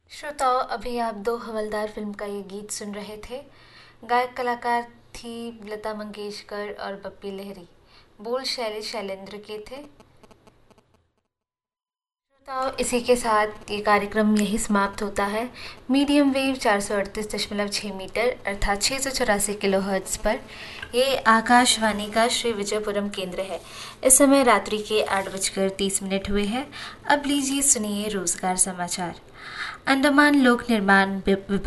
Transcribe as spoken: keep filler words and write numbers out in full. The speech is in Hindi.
श्रोताओं, अभी आप दो हवलदार फिल्म का ये गीत सुन रहे थे। गायक कलाकार थी लता मंगेशकर और बप्पी लहरी। बोल शैलेश शैलेंद्र के थे। श्रोताओं, इसी के साथ ये कार्यक्रम यही समाप्त होता है। मीडियम वेव चार सौ अड़तीस दशमलव छः मीटर अर्थात छः सौ चौरासी किलो हर्ट्ज पर ये आकाशवाणी का श्री विजयपुरम केंद्र है। इस समय रात्रि के आठ बजकर तीस मिनट हुए हैं। अब लीजिए सुनिए रोजगार समाचार। अंडमान लोक निर्माण विभाग